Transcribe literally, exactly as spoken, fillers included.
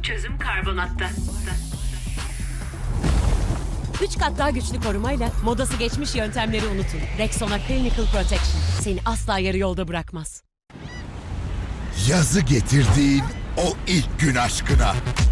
Çözüm karbonatta. Üç kat daha güçlü korumayla modası geçmiş yöntemleri unutun. Rexona Clinical Protection seni asla yarı yolda bırakmaz. Yazı getirdiğin o ilk gün aşkına.